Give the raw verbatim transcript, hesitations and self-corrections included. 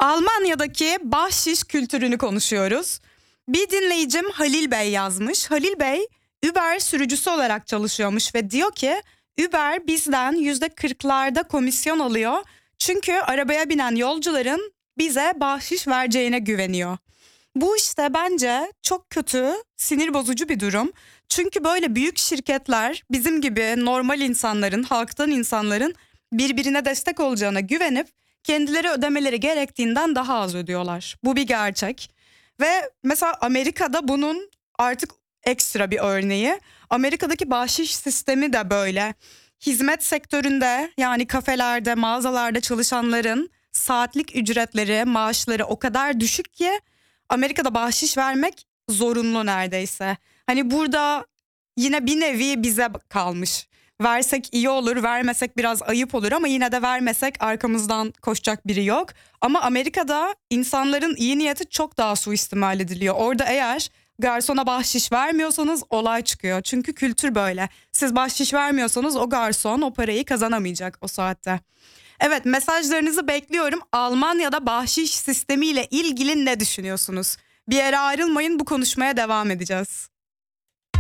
Almanya'daki bahşiş kültürünü konuşuyoruz. Bir dinleyicim Halil Bey yazmış. Halil Bey Uber sürücüsü olarak çalışıyormuş ve diyor ki Uber bizden yüzde kırklarda komisyon alıyor. Çünkü arabaya binen yolcuların bize bahşiş vereceğine güveniyor. Bu işte bence çok kötü, sinir bozucu bir durum. Çünkü böyle büyük şirketler bizim gibi normal insanların, halktan insanların birbirine destek olacağına güvenip kendileri ödemeleri gerektiğinden daha az ödüyorlar. Bu bir gerçek. Ve mesela Amerika'da bunun artık ekstra bir örneği. Amerika'daki bahşiş sistemi de böyle. Hizmet sektöründe, yani kafelerde, mağazalarda çalışanların saatlik ücretleri, maaşları o kadar düşük ki Amerika'da bahşiş vermek zorunlu neredeyse. Hani burada yine bir nevi bize kalmış. Versek iyi olur, vermesek biraz ayıp olur ama yine de vermesek arkamızdan koşacak biri yok. Ama Amerika'da insanların iyi niyeti çok daha suistimal ediliyor. Orada eğer garsona bahşiş vermiyorsanız olay çıkıyor. Çünkü kültür böyle. Siz bahşiş vermiyorsanız o garson o parayı kazanamayacak o saatte. Evet, mesajlarınızı bekliyorum. Almanya'da bahşiş sistemiyle ilgili ne düşünüyorsunuz? Bir yere ayrılmayın, bu konuşmaya devam edeceğiz.